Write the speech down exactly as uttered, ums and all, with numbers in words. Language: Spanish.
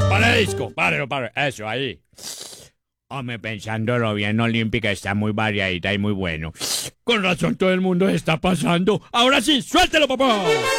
Pare, disco, párelo, párelo. Eso, ahí. Hombre, pensándolo bien, Olímpica está muy variadita y muy bueno. Con razón todo el mundo se está pasando. Ahora sí, suéltelo, papá.